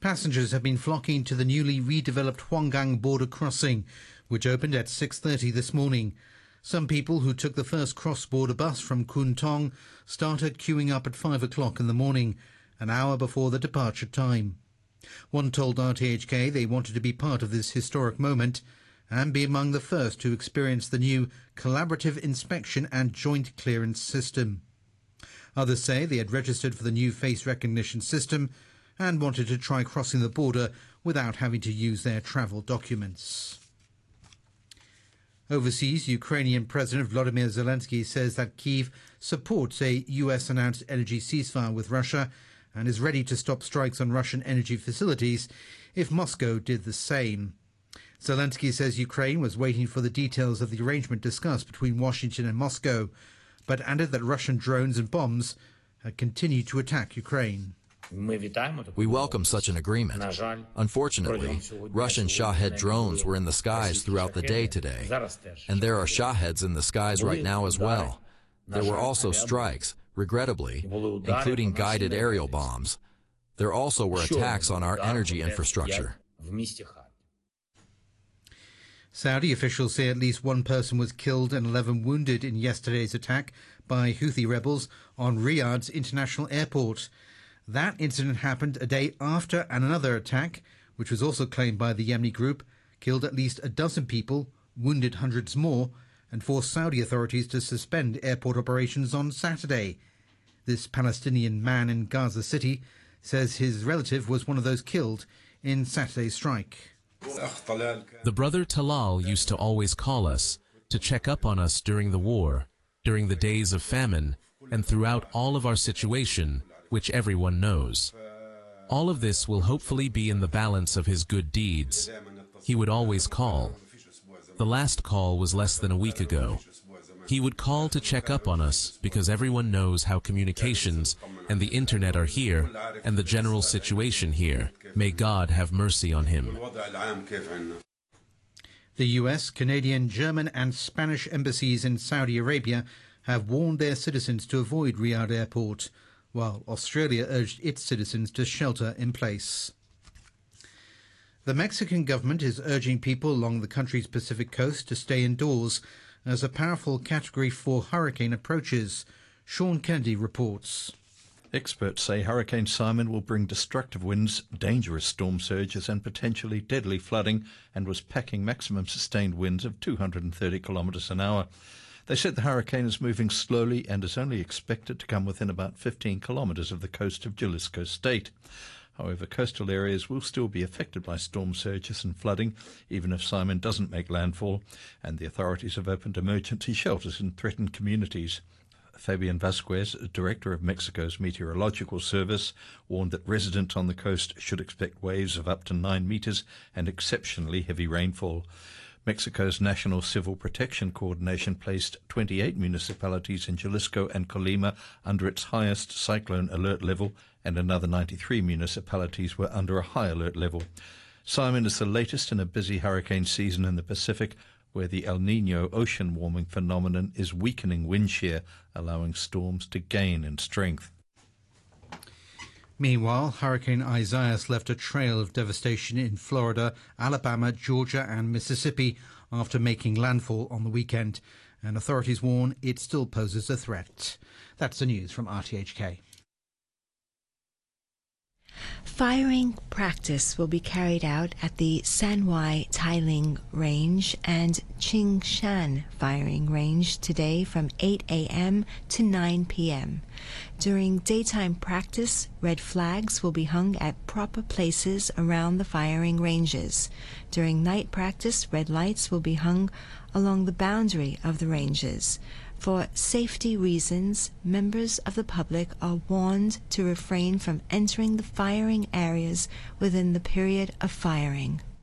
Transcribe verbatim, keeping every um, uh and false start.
Passengers have been flocking to the newly redeveloped Huanggang border crossing, which opened at six thirty this morning. Some people who took the first cross-border bus from Kwun Tong started queuing up at five o'clock in the morning, an hour before the departure time. One told R T H K they wanted to be part of this historic moment and be among the first to experience the new collaborative inspection and joint clearance system. Others say they had registered for the new face recognition system and wanted to try crossing the border without having to use their travel documents. Overseas, Ukrainian President Volodymyr Zelensky says that Kyiv supports a U S-announced energy ceasefire with Russia and is ready to stop strikes on Russian energy facilities if Moscow did the same. Zelensky says Ukraine was waiting for the details of the arrangement discussed between Washington and Moscow, but added that Russian drones and bombs had continued to attack Ukraine. We welcome such an agreement. Unfortunately, Russian Shahed drones were in the skies throughout the day today, and there are Shaheds in the skies right now as well. There were also strikes, regrettably, including guided aerial bombs. There also were attacks on our energy infrastructure. Saudi officials say at least one person was killed and eleven wounded in yesterday's attack by Houthi rebels on Riyadh's international airport. That incident happened a day after another attack, which was also claimed by the Yemeni group, killed at least a dozen people, wounded hundreds more, and forced Saudi authorities to suspend airport operations on Saturday. This Palestinian man in Gaza City says his relative was one of those killed in Saturday's strike. The brother Talal used to always call us to check up on us during the war, during the days of famine, and throughout all of our situation, which everyone knows. All of this will hopefully be in the balance of his good deeds. He would always call. The last call was less than a week ago. He would call to check up on us because everyone knows how communications and the internet are here and the general situation here. May God have mercy on him. The U S, Canadian, German and Spanish embassies in Saudi Arabia have warned their citizens to avoid Riyadh Airport, while Australia urged its citizens to shelter in place. The Mexican government is urging people along the country's Pacific coast to stay indoors as a powerful Category four hurricane approaches. Sean Kennedy reports. Experts say Hurricane Simon will bring destructive winds, dangerous storm surges and potentially deadly flooding, and was packing maximum sustained winds of two hundred thirty kilometres an hour. They said the hurricane is moving slowly and is only expected to come within about fifteen kilometres of the coast of Jalisco State. However, coastal areas will still be affected by storm surges and flooding, even if Simon doesn't make landfall, and the authorities have opened emergency shelters in threatened communities. Fabian Vasquez, director of Mexico's Meteorological Service, warned that residents on the coast should expect waves of up to nine metres and exceptionally heavy rainfall. Mexico's National Civil Protection Coordination placed twenty-eight municipalities in Jalisco and Colima under its highest cyclone alert level, and another ninety-three municipalities were under a high alert level. Simon is the latest in a busy hurricane season in the Pacific, where the El Niño ocean warming phenomenon is weakening wind shear, allowing storms to gain in strength. Meanwhile, Hurricane Isaias left a trail of devastation in Florida, Alabama, Georgia and Mississippi after making landfall on the weekend, and authorities warn it still poses a threat. That's the news from R T H K. Firing practice will be carried out at the San Wai Tailing Range and Qingshan Firing Range today from eight a m to nine p m During daytime practice, red flags will be hung at proper places around the firing ranges. During night practice, red lights will be hung along the boundary of the ranges. For safety reasons, members of the public are warned to refrain from entering the firing areas within the period of firing.